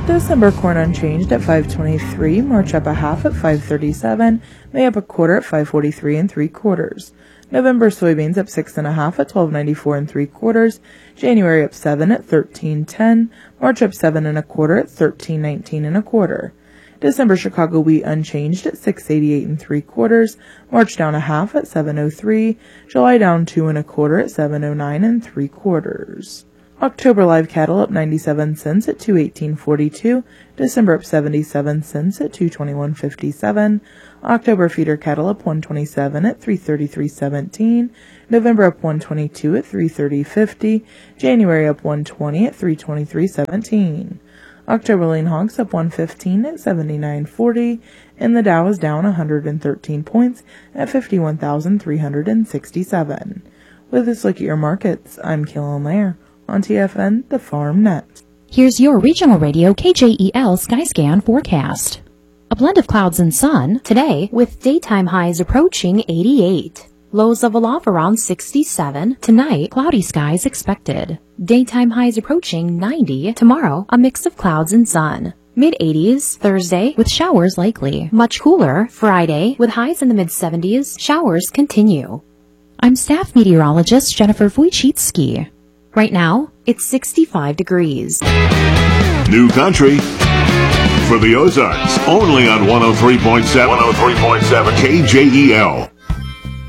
December corn unchanged at 5.23, March up a half at 5.37, May up a quarter at 5.43 3/4. November soybeans up 6 1/2 at 12.94 3/4, January up 7 at 13.10, March up 7 1/4 at 13.19 1/4. December Chicago wheat unchanged at 6.88 3/4, March down a half at 7.03, July down 2 1/4 at 7.09 3/4. October live cattle up 97 cents at 218.42, December up 77 cents at 221.57, October feeder cattle up 127 at 333.17, November up 122 at 330.50, January up 120 at 323.17. October lean hogs up 115 at 79.40, and the Dow is down 113 points at 51,367. With this look at your markets, I'm Keelan Lair on TFN, the Farm Net. Here's your regional radio KJEL Skyscan forecast. A blend of clouds and sun today with daytime highs approaching 88. Lows level off around 67. Tonight, cloudy skies expected. Daytime highs approaching 90. Tomorrow, a mix of clouds and sun. Mid-80s Thursday with showers likely. Much cooler Friday with highs in the mid-70s. Showers continue. I'm staff meteorologist Jennifer Wojcicki. Right now, it's 65 degrees. New country for the Ozarks, only on 103.7 KJEL.